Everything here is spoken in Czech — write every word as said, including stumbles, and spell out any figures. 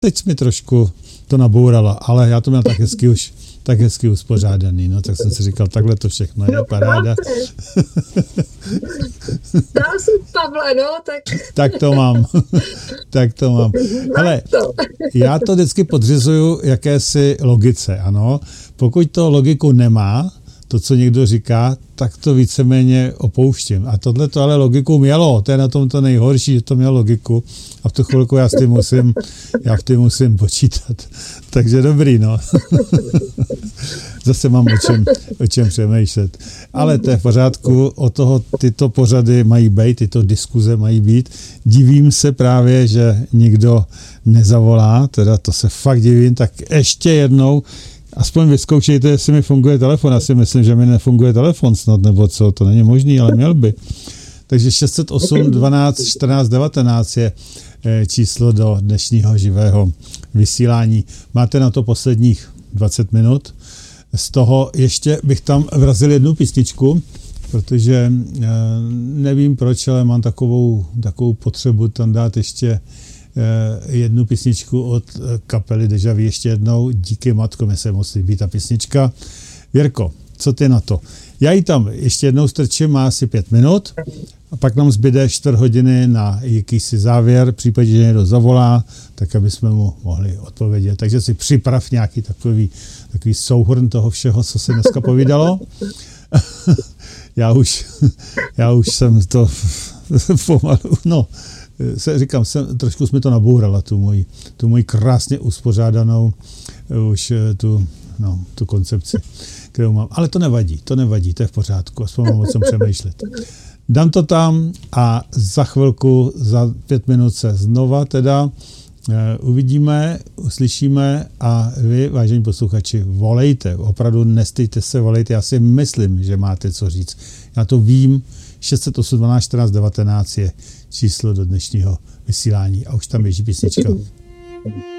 Teď jsi mi trošku to nabourala, ale já to měl tak hezky už, tak hezky uspořádaný, no, tak jsem si říkal, takhle to všechno je, paráda. Dál jsem Pavle, no, tak... Tak to mám, tak to mám. Hele, já to vždycky podřizuju jakési logice, ano. Pokud to logiku nemá, to, co někdo říká, tak to víceméně opouštím. A tohle to ale logiku mělo, to je na tom to nejhorší, že to mělo logiku a v tu chvilku já s tím musím, já v tím musím počítat. Takže dobrý, no. Zase mám o čem, o čem přemýšlet. Ale to je v pořádku, o toho tyto pořady mají být, tyto diskuze mají být. Divím se právě, že nikdo nezavolá, teda to se fakt divím, tak ještě jednou aspoň vyzkoušejte, jestli mi funguje telefon. Já si myslím, že mi nefunguje telefon snad, nebo co, to není možný, ale měl by. Takže šest set osm dvanáct čtrnáct devatenáct je číslo do dnešního živého vysílání. Máte na to posledních dvacet minut. Z toho ještě bych tam vrazil jednu písničku, protože nevím proč, ale mám takovou, takovou potřebu tam dát ještě jednu písničku od kapely Deja Vu ještě jednou. Díky matko, mě se moc líbí ta písnička. Věrko, co ty na to? Já ji tam ještě jednou strčím, má asi pět minut a pak nám zbyde čtyři hodiny na jakýsi závěr, v případě, že někdo zavolá, tak aby jsme mu mohli odpovědět. Takže si připrav nějaký takový, takový souhrn toho všeho, co se dneska povídalo. já, už, já už jsem to pomalu, no, se, říkám, jsem, trošku jsme to nabourala, tu moji, tu moji krásně uspořádanou už tu, no, tu koncepci, kterou mám. Ale to nevadí, to nevadí, to je v pořádku, aspoň mám o čem přemýšlet. Dám to tam a za chvilku, za pět minut se znova teda e, uvidíme, uslyšíme a vy, vážení posluchači, volejte, opravdu nestejte se, volejte, já si myslím, že máte co říct. Já to vím, šest set osm dvanáct čtrnáct devatenáct je číslo do dnešního vysílání a už tam běží písnička.